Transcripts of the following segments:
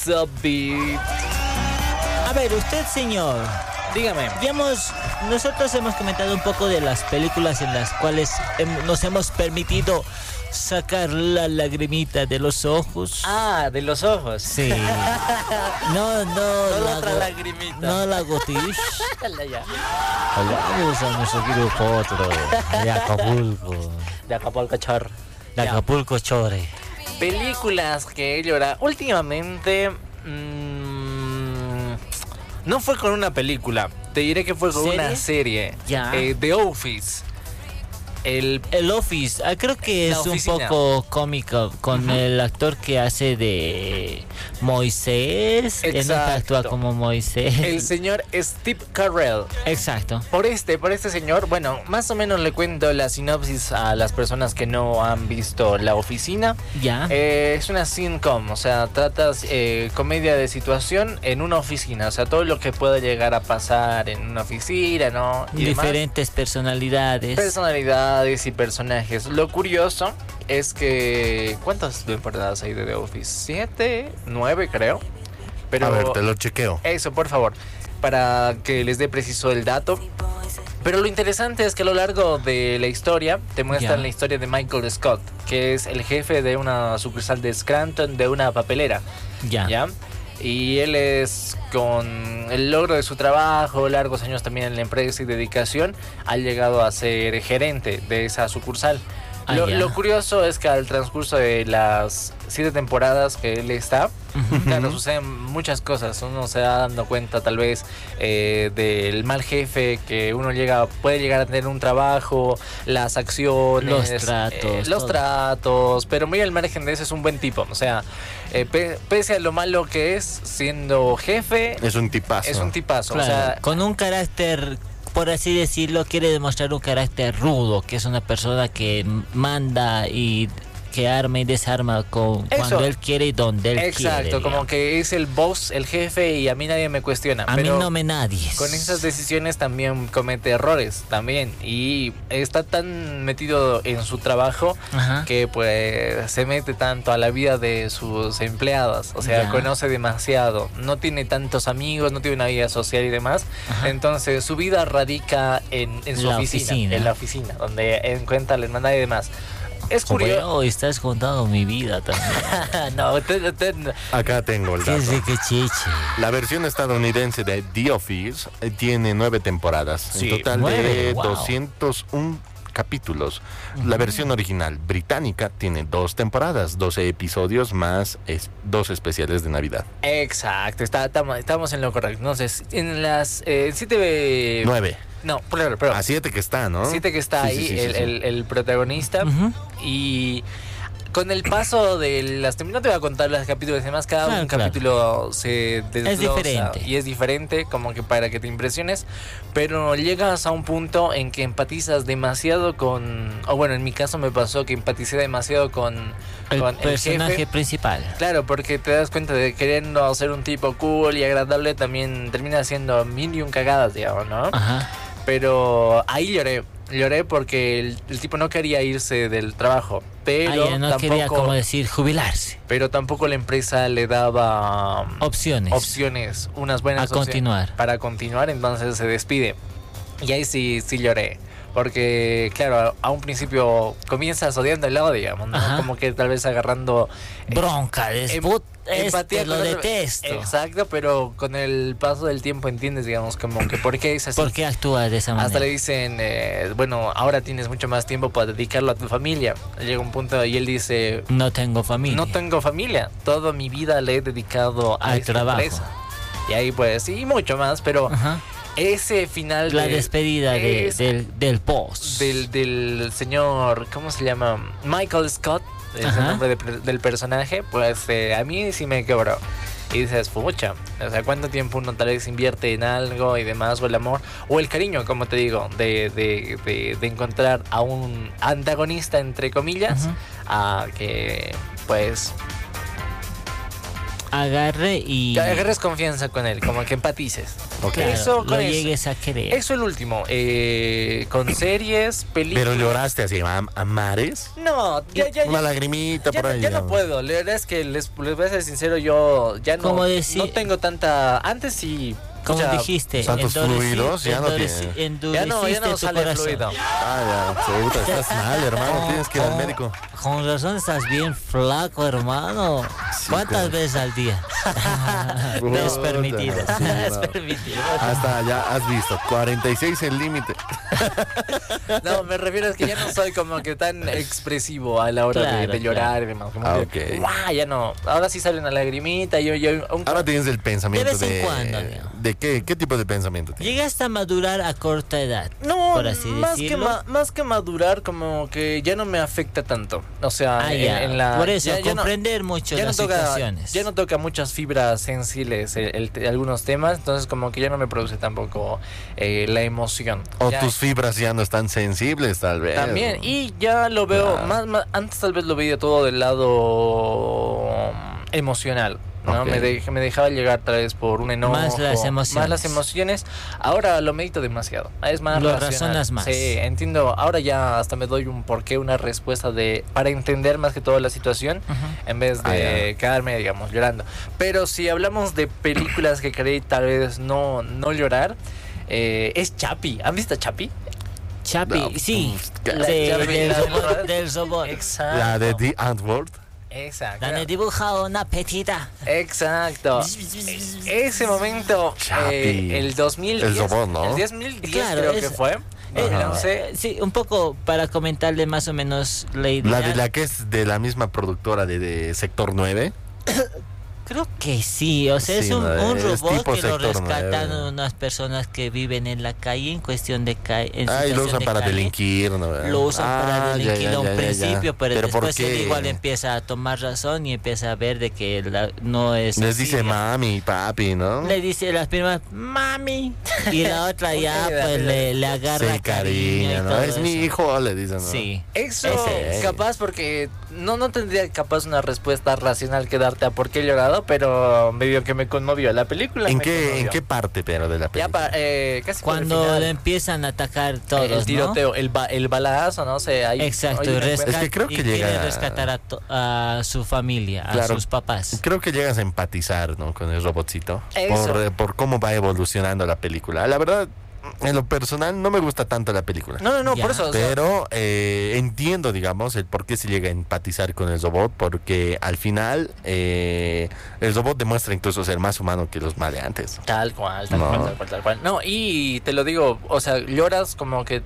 Beat. A ver, usted, señor, Dígame. nosotros hemos comentado un poco de las películas en las cuales nos hemos permitido sacar la lagrimita de los ojos. Ah, de los ojos. Sí. No la otra lagrimita. No la gotish. Ya. Vamos a nuestro querido potro de Acapulco. De Acapulco Chor. De Acapulco Chore. Películas que he llorado. Últimamente. No fue con una película. Te diré que fue con una serie. Ya. The Office. El Office, creo que La es un oficina. poco cómico con el actor que hace de Moisés. Él nunca actúa Exacto. como Moisés. El señor Steve Carell. Exacto. Por este señor, bueno, más o menos le cuento la sinopsis a las personas que no han visto La Oficina. Ya. Es una sitcom, o sea, tratas comedia de situación en una oficina, o sea, todo lo que puede llegar a pasar en una oficina, ¿no? Y Diferentes personalidades. personalidades y personajes. Lo curioso es que... ¿Cuántas temporadas hay de The Office? 7, 9 creo. Pero A ver, te lo chequeo. eso, por favor, para que les dé preciso el dato. Pero lo interesante es que a lo largo de la historia te muestran Ya. la historia de Michael Scott, que es el jefe de una sucursal de Scranton, de una papelera. Ya. Y él es, con el logro de su trabajo, largos años también en la empresa y dedicación, ha llegado a ser gerente de esa sucursal. Ya. Lo curioso es que al transcurso de las 7 temporadas que él está, claro, suceden muchas cosas. Uno se va dando cuenta tal vez del mal jefe que uno puede llegar a tener un trabajo, las acciones, Los tratos, pero muy al margen de eso es un buen tipo. O sea, pese a lo malo que es, siendo jefe, Es un tipazo. es un tipazo. Claro, O sea, con un carácter, por así decirlo, quiere demostrar un carácter rudo, que es una persona que manda y que arma y desarma cuando él quiere y donde él quiere. exacto, como digamos. que es el boss, el jefe, y a mí nadie me cuestiona. A pero mí no me nadie. con esas decisiones también comete errores también, y está tan metido en su trabajo Ajá. que pues se mete tanto a la vida de sus empleados, o sea, Ya. conoce demasiado, no tiene tantos amigos, no tiene una vida social y demás. Ajá. Entonces su vida radica en su La oficina, oficina. en la oficina, donde encuentra la hermandad y demás. Es curioso. Como estás contando mi vida también. No, Acá tengo el Qué dato. rico chiche. La versión estadounidense de The Office tiene 9 temporadas. Sí, En total 9, de wow. 201 capítulos. La versión original británica tiene 2 temporadas, 12 episodios más 2 especiales de Navidad. Exacto, estamos en lo correcto. Entonces, en las 7... 9. No, pero A 7 que está, ¿no? 7 que está Sí, ahí, sí, sí, sí. el protagonista. Ujú. Y con el paso de las temporadas, no te voy a contar los capítulos y demás, cada Claro, un claro. capítulo se desglosa diferente. y es diferente, como que para que te impresiones, pero llegas a un punto en que empatizas demasiado o bueno, en mi caso me pasó que empaticé demasiado con El el personaje jefe. principal. Claro, porque te das cuenta de queriendo ser un tipo cool y agradable, también termina siendo mil y un cagadas, digamos, ¿no? Ajá. Pero ahí lloré porque el tipo no quería irse del trabajo, pero Ella no quería, como tampoco, decir, jubilarse. pero tampoco la empresa le daba Opciones. unas buenas A opciones continuar. para continuar, entonces se despide. Y ahí sí lloré. Porque, claro, a un principio comienzas odiándolo, digamos, ¿no? Ajá. Como que tal vez agarrando Bronca, empatía lo con otro- detesto. Exacto, pero con el paso del tiempo entiendes, digamos, como que por qué es así. ¿Por qué actúa de esa manera? Hasta le dicen, bueno, ahora tienes mucho más tiempo para dedicarlo a tu familia. Llega un punto y él dice, No tengo familia. no tengo familia, toda mi vida le he dedicado a Al esta trabajo. empresa. Y ahí pues, sí, mucho más, pero Ajá. ese final La despedida del boss. del señor, ¿cómo se llama? Michael Scott, es el Ajá. nombre del personaje, pues a mí sí me quebró. Y dices, pucha, o sea, ¿cuánto tiempo uno tal vez invierte en algo y demás, o el amor, o el cariño, como te digo, de encontrar a un antagonista, entre comillas, Ujú. a que, pues, agarre y Que agarres confianza con él, como que empatices. Ok. claro, Eso, lo con eso. llegues a querer. Eso el último. Con series, películas. Pero lloraste así a mares. No, Una lagrimita ya por ahí. ya no digamos. puedo. La verdad es que les voy a ser sincero, yo ya no, Como decir- no tengo tanta. Antes sí. Como pucha, dijiste, Santos fluidos, ya no tiene. Ya endureciste no tu sale corazón. fluido. Ah, ya, puta, estás mal, hermano. Tienes que ir al médico. Con razón estás bien flaco, hermano. Sí, ¿Cuántas con- veces al día? No es Puta, permitido. sí, Es no. permitido. Hasta ya has visto, 46 el límite. No, me refiero a que ya no soy como que tan expresivo a la hora Claro, de llorar y demás. Como Ah, que, ok. ¡guau! Ya no. Ahora sí sale una lagrimita. Ahora tienes el pensamiento De vez en cuando, amigo. ¿De qué tipo de pensamiento tienes? Llegaste a madurar a corta edad. No, por así decirlo. más que madurar, como que ya no me afecta tanto. O sea, Ah, ya. en la. Por eso, ya no- comprender mucho ya no las toca, situaciones. ya no toca muchas fibras sensibles algunos temas, entonces como que ya no me produce tampoco la emoción. O Ya- tus fibras ya no están sensibles, tal vez. también, y ya lo veo Ah. antes tal vez lo veía todo del lado emocional. ¿no? Ok. Me dejaba llegar tal vez por un enojo. Más las emociones. Más las emociones. Ahora lo medito demasiado. Es más Lo racional. razonas más. Sí, entiendo. Ahora ya hasta me doy un porqué, una respuesta para entender más que todo la situación, en vez de quedarme, digamos, llorando. Pero si hablamos de películas que creí tal vez no llorar, es Chapi. ¿Han visto Chapi? Chapi, No, sí. pues, Del robot. Exacto. La de The Antwoord. Exacto. Donde dibuja una petita. Exacto. Ese momento, Chapi. el 2010. El robot, ¿no? El 2010 Claro, creo es- que fue. No sé. Sí, un poco para comentarle más o menos la idea. La de la que es de la misma productora de Sector 9. Creo que sí, o sea, Sí, es un no, es robot tipo que lo Sector rescatan 9. unas personas que viven en la calle en cuestión de calle. Y lo usan para delinquir, ¿no? Lo usan para delinquir a un principio, pero ¿por después él qué? igual empieza a tomar razón y empieza a ver de que no es Les así, dice digamos. mami, papi, ¿no? Le dice las primeras mami y la otra ya ¿Por qué le da pues risa? le agarra Sí, cariño y cariño, ¿no? todo Es mi eso. hijo, le dicen, ¿no? Sí. Eso, Ese. capaz porque no tendría capaz una respuesta racional que darte a por qué he llorado, pero medio que me conmovió la película. ¿En me qué conmovió. parte, pero, de la Ya película? casi por el Cuando final. le empiezan a atacar todos, el tiroteo, el balazo, no sé, ahí. Exacto, ahí y, me encuentro. Es que creo que y quiere llega- rescatar a su familia, a Claro. sus papás. Creo que llegas a empatizar, ¿no? Con el robotcito. Eso. Por cómo va evolucionando la película. La verdad, en lo personal, no me gusta tanto la película. No, Ya. por eso. o sea, Pero entiendo, digamos, el por qué se llega a empatizar con el robot, porque al final el robot demuestra incluso ser más humano que los maleantes. Tal cual, No. tal cual. No, y te lo digo, o sea, lloras como que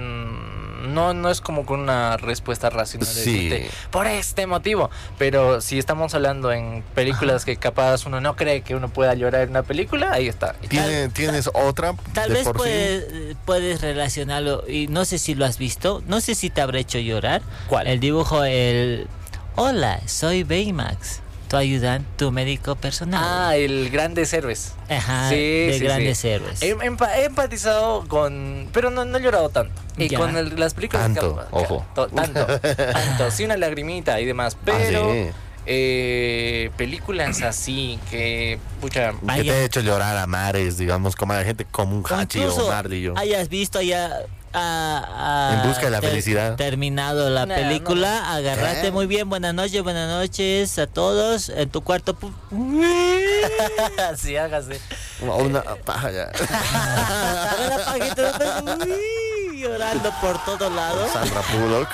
no es como con una respuesta racional de Sí. decirte, por este motivo. Pero si estamos hablando en películas que capaz uno no cree que uno pueda llorar en una película, ahí está. ¿Tienes otra? Tal de vez por sí? puedes relacionarlo, y no sé si lo has visto, no sé si te habrá hecho llorar. ¿Cuál? El dibujo, Hola, soy Baymax, tu ayudante, tu médico personal. Ah, el Grandes Héroes. Ajá, sí, de sí, grandes sí. héroes. He empatizado con... Pero no he llorado tanto. Y Ya. con las películas... Tanto, ojo. Tanto. Sí, una lagrimita y demás. Pero... Ah, sí. Películas así que... Pucha... Que Vaya. te ha hecho llorar a mares, digamos, como a la gente como un hachi o Incluso un ardillo. hayas visto ya En busca de la felicidad. terminado la No, película, no. agarraste ¿Qué? muy bien, buenas noches a todos en tu cuarto. sí, hágase. Una paja ya. Una pajita después, llorando por todos lados. Sandra Bullock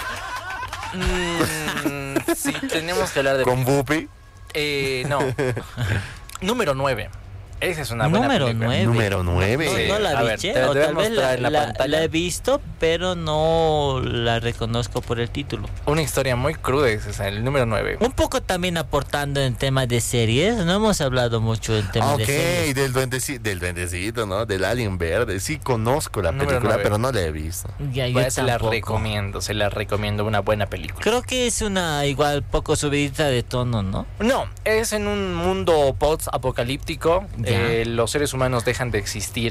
Sí, tenemos que hablar de... con Bupi. No. Número 9. Esa es una buena Número película. 9. Número 9. Sí. No la A vi, ver, che, te o voy a tal vez mostrar en la pantalla. la he visto, pero no la reconozco por el título. Una historia muy cruda es esa, el número 9. Un poco también aportando en temas de series, no hemos hablado mucho en temas de series. Del duendecito, ¿no? Del alien verde. Sí conozco la Número película, 9. pero no la he visto. Ya, yo Pues se la tampoco. se la recomiendo, una buena película. Creo que es una igual poco subidita de tono, ¿no? No, es en un mundo post-apocalíptico, Ya. los seres humanos dejan de existir.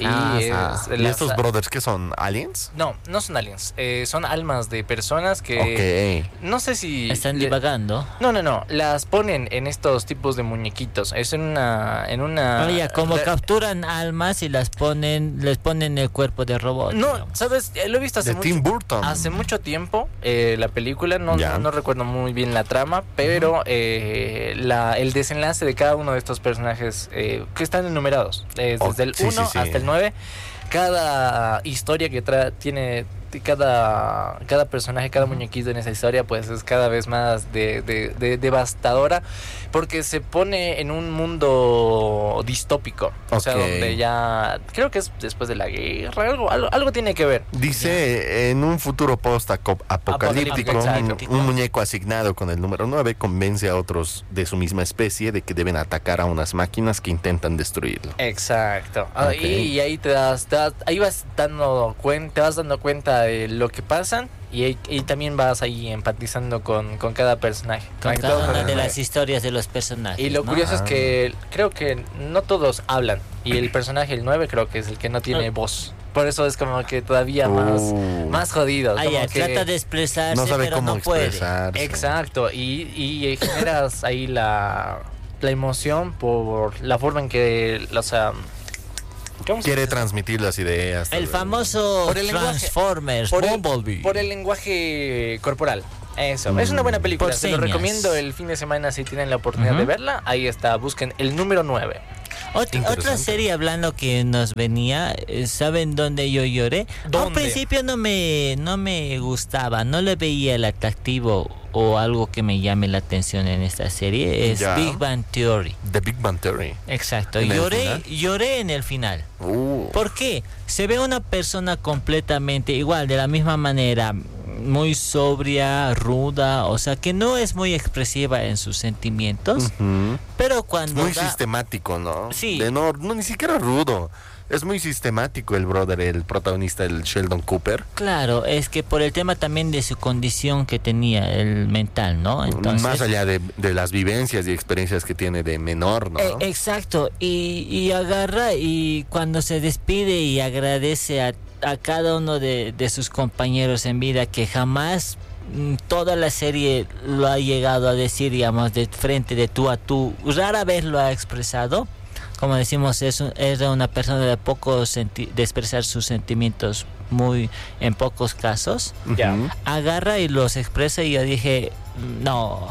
¿Y estos brothers qué son? ¿Aliens? No, no son aliens. Son almas de personas que... No sé si... Están divagando. No. Las ponen en estos tipos de muñequitos. Es en una... Oye, como capturan almas y les ponen el cuerpo de robot. No, digamos. ¿sabes? Lo he visto hace Tim Burton. Hace mucho tiempo, la película, no recuerdo muy bien la trama, pero el desenlace de cada uno de estos personajes que están enumerados, desde el 1 hasta el 9, cada historia que tiene cada personaje, cada muñequito en esa historia, pues es cada vez más devastadora, porque se pone en un mundo distópico, o sea, donde ya creo que es después de la guerra, algo tiene que ver. Dice, en un futuro post-apocalíptico, un muñeco asignado con el número 9 convence a otros de su misma especie de que deben atacar a unas máquinas que intentan destruirlo. Exacto. Y ahí ahí vas dando cuenta de lo que pasan y también vas ahí empatizando con cada personaje. Con cada una de las historias de los personajes. Y lo curioso es que creo que no todos hablan. Y el personaje, el 9, creo que es el que no tiene voz. Por eso es como que todavía más jodido. Trata de expresarse, no sabe pero cómo no puede. expresarse. Exacto. Y generas ahí la emoción por la forma en que... Quiere transmitir las ideas. El famoso Transformers, Bumblebee. Por el lenguaje corporal. Eso. Es una buena película. Se lo recomiendo el fin de semana si tienen la oportunidad de verla. Ahí está. Busquen el número 9. Otra serie hablando que nos venía, ¿saben dónde yo lloré? ¿Dónde? Al principio no me gustaba, no le veía el atractivo o algo que me llame la atención en esta serie. Es Big Bang Theory. The Big Bang Theory. Exacto. Lloré en el final. ¿Por qué? Se ve una persona completamente igual, de la misma manera, muy sobria, ruda, o sea, que no es muy expresiva en sus sentimientos, pero cuando... Muy sistemático, ¿no? Sí. No, ni siquiera rudo. Es muy sistemático el brother, el protagonista, el Sheldon Cooper. Claro, es que por el tema también de su condición que tenía, el mental, ¿no? Entonces, más allá de las vivencias y experiencias que tiene de menor, ¿no? Exacto, y agarra y cuando se despide y agradece a cada uno de sus compañeros en vida, que jamás toda la serie lo ha llegado a decir, digamos, de frente, de tú a tú, rara vez lo ha expresado. Como decimos, es una persona de de expresar sus sentimientos muy en pocos casos. Agarra y los expresa y yo dije, no,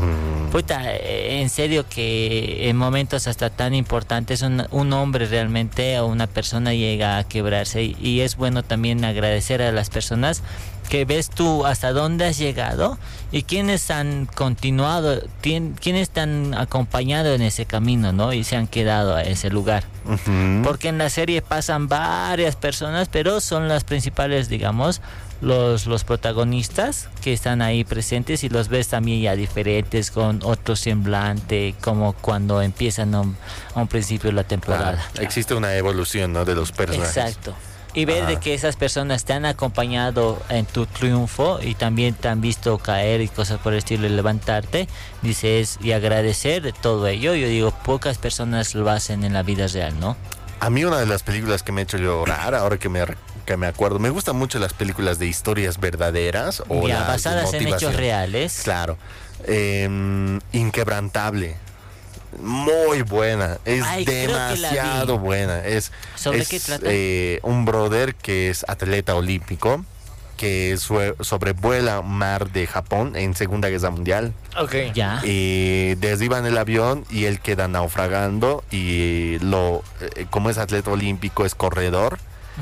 puta, en serio que en momentos hasta tan importantes un hombre realmente o una persona llega a quebrarse, y es bueno también agradecer a las personas que ves tú hasta dónde has llegado y quienes han continuado, quienes te han acompañado en ese camino, ¿no? Y se han quedado a ese lugar. Porque en la serie pasan varias personas, pero son las principales, digamos, los protagonistas que están ahí presentes, y los ves también ya diferentes, con otro semblante, como cuando empiezan a un principio de la temporada. Claro. Existe una evolución, ¿no?, de los personajes. Exacto. Y ver de que esas personas te han acompañado en tu triunfo y también te han visto caer y cosas por el estilo, y levantarte, dices, y agradecer de todo ello. Yo digo, pocas personas lo hacen en la vida real, ¿no? A mí una de las películas que me ha hecho llorar, ahora que me acuerdo, me gustan mucho las películas de historias verdaderas o basadas en hechos reales. Claro. Inquebrantable. Muy buena, es demasiado buena. ¿Sobre qué trata? Un brother que es atleta olímpico, que sobrevuela mar de Japón en Segunda Guerra Mundial. Ya. Y derriban el avión y él queda naufragando, y como es atleta olímpico, es corredor.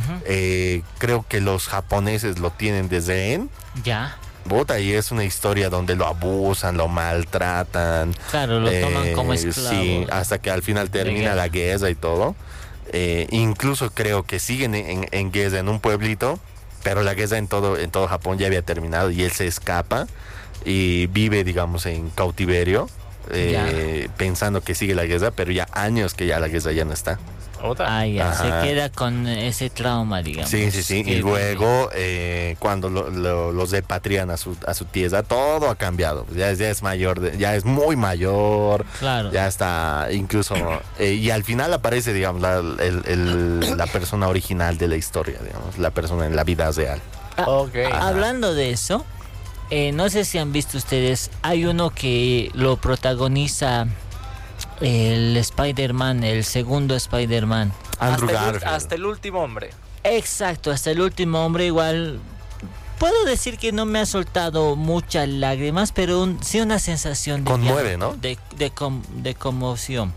Creo que los japoneses lo tienen desde rehén. Ya. Y es una historia donde lo abusan, lo maltratan. Claro, lo toman como esclavo. Sí, hasta que al final termina la guerra y todo. Incluso creo que siguen en guerra en un pueblito, pero la guerra en todo Japón ya había terminado, y él se escapa y vive, digamos, en cautiverio. pensando que sigue la guerra, pero ya años que ya la guerra ya no está. Ah, ya, se queda con ese trauma, digamos. Sí. Y luego, cuando los repatrian a su tierra, todo ha cambiado. Ya es mayor, ya es muy mayor. Claro. Ya está, incluso. Y al final aparece, digamos, la persona original de la historia, digamos, la persona en la vida real. Hablando de eso, no sé si han visto ustedes, hay uno que lo protagoniza el Spider-Man, el segundo Spider-Man. Andrew Garfield. Hasta el último hombre. Exacto, hasta el último hombre. Igual puedo decir que no me ha soltado muchas lágrimas, pero sí una sensación de conmueve, ¿no? de conmoción.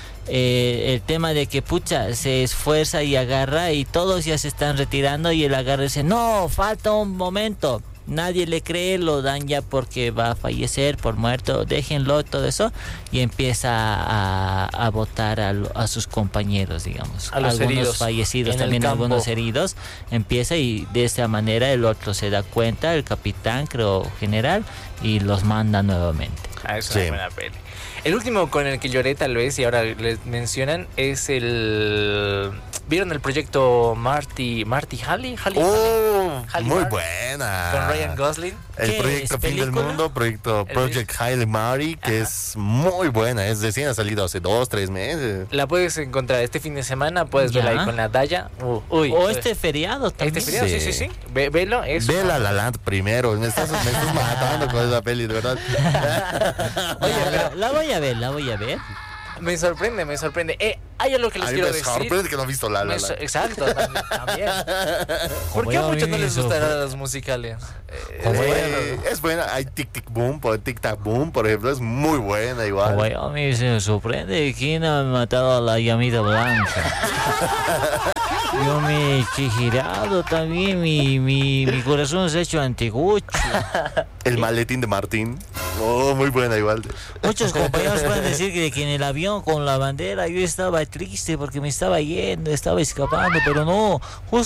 El tema de que pucha se esfuerza y agarra y todos ya se están retirando y él agarra y dice, no, falta un momento. Nadie le cree, lo dan ya porque va a fallecer por muerto, déjenlo, todo eso, y empieza a votar a sus compañeros, digamos, a los algunos heridos, fallecidos, también algunos heridos, empieza y de esa manera el otro se da cuenta, el capitán, creo, general, y los manda nuevamente. Es una buena peli. El último con el que lloré tal vez, y ahora les mencionan, es el... ¿Vieron el proyecto Marty Halley? Muy buena. Con Ryan Gosling. El proyecto Fin del Mundo, Project Haile Mary, que es muy buena. Es recién ha salido hace 2-3 meses. La puedes encontrar este fin de semana, puedes verla ahí con la Daya. Este feriado también. Este feriado, sí. Velo. Ve La La Land primero. Me estás matando con esa peli, de verdad. Oye, pero la voy a ver. Me sorprende. Hay algo que les quiero decir. Me sorprende que no he visto La La Land. Exacto, también. ¿Por qué a muchos no les gustarán los musicales? Es buena. Hay Tic Tic Boom, Tic Tac Boom, por ejemplo. Es muy buena igual. A mí se me sorprende quién ha matado a la llamita blanca. Yo me he girado también, mi corazón se ha hecho antigucho. El maletín de Martín. Muy buena igual. Muchos compañeros pueden decir que en el avión con la bandera yo estaba triste porque me estaba yendo, estaba escapando, pero no, justo